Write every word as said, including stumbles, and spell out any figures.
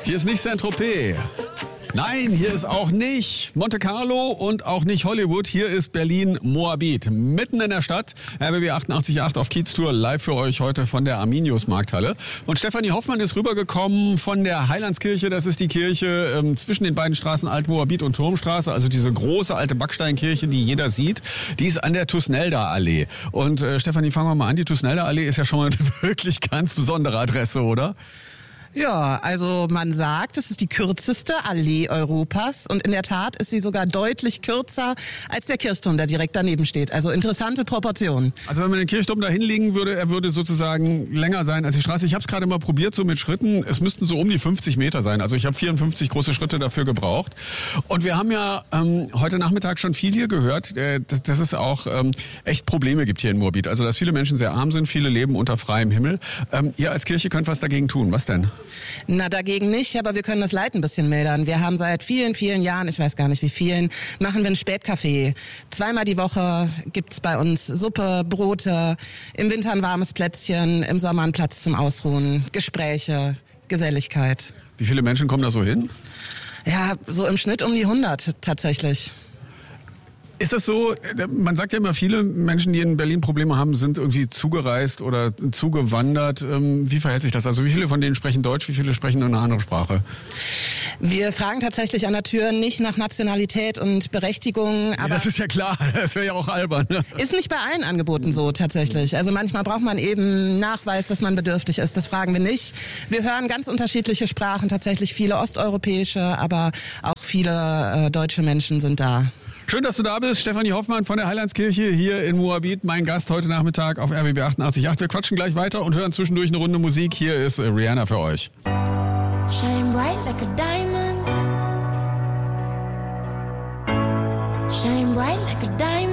Hier ist nicht Saint-Tropez. Nein, hier ist auch nicht Monte Carlo und auch nicht Hollywood. Hier ist Berlin-Moabit, mitten in der Stadt. R B B achtundachtzig Komma acht auf Kiez-Tour, live für euch heute von der Arminius-Markthalle. Und Stefanie Hoffmann ist rübergekommen von der Heilandskirche. Das ist die Kirche ähm, zwischen den beiden Straßen Alt-Moabit und Turmstraße. Also diese große alte Backsteinkirche, die jeder sieht. Die ist an der Tusnelda-Allee. Und äh, Stefanie, fangen wir mal an. Die Tusnelda-Allee ist ja schon mal eine wirklich ganz besondere Adresse, oder? Ja, also man sagt, es ist die kürzeste Allee Europas und in der Tat ist sie sogar deutlich kürzer als der Kirchturm, der direkt daneben steht. Also interessante Proportionen. Also wenn man den Kirchturm da hinlegen würde, er würde sozusagen länger sein als die Straße. Ich habe es gerade mal probiert, so mit Schritten. Es müssten so um die fünfzig Meter sein. Also ich habe vierundfünfzig große Schritte dafür gebraucht. Und wir haben ja ähm, heute Nachmittag schon viel hier gehört, äh, dass, dass es auch ähm, echt Probleme gibt hier in Moabit. Also dass viele Menschen sehr arm sind, viele leben unter freiem Himmel. Ähm, ihr als Kirche könnt was dagegen tun. Was denn? Na, dagegen nicht, aber wir können das Leid ein bisschen mildern. Wir haben seit vielen, vielen Jahren, ich weiß gar nicht wie vielen, machen wir ein Spätcafé. Zweimal die Woche gibt's bei uns Suppe, Brote, im Winter ein warmes Plätzchen, im Sommer ein Platz zum Ausruhen, Gespräche, Geselligkeit. Wie viele Menschen kommen da so hin? Ja, so im Schnitt um die hundert tatsächlich. Ist das so, man sagt ja immer, viele Menschen, die in Berlin Probleme haben, sind irgendwie zugereist oder zugewandert. Wie verhält sich das? Also wie viele von denen sprechen Deutsch, wie viele sprechen eine andere Sprache? Wir fragen tatsächlich an der Tür nicht nach Nationalität und Berechtigung. Aber ja, das ist ja klar, das wäre ja auch albern. Ne? Ist nicht bei allen Angeboten so tatsächlich. Also manchmal braucht man eben Nachweis, dass man bedürftig ist. Das fragen wir nicht. Wir hören ganz unterschiedliche Sprachen, tatsächlich viele osteuropäische, aber auch viele äh, deutsche Menschen sind da. Schön, dass du da bist. Stefanie Hoffmann von der Heilandskirche hier in Moabit. Mein Gast heute Nachmittag auf R B B achtundachtzig Komma acht. Wir quatschen gleich weiter und hören zwischendurch eine Runde Musik. Hier ist Rihanna für euch. Shine bright like a diamond. Shine bright like a diamond.